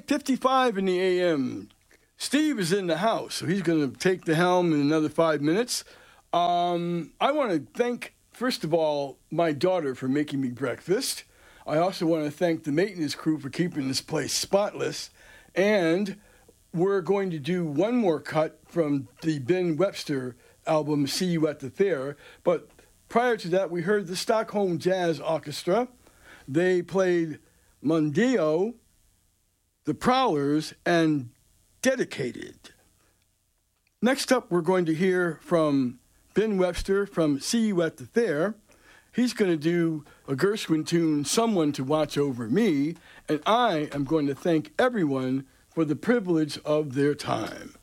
8:55 in the a.m. Steve is in the house, so he's going to take the helm in another 5 minutes. I want to thank, first of all, my daughter for making me breakfast. I also want to thank the maintenance crew for keeping this place spotless. And we're going to do one more cut from the Ben Webster album, See You at the Fair. But prior to that, we heard the Stockholm Jazz Orchestra. They played Mondio, The Prowlers, and Dedicated. Next up, we're going to hear from Ben Webster from See You at the Fair. He's going to do a Gershwin tune, Someone to Watch Over Me, and I am going to thank everyone for the privilege of their time.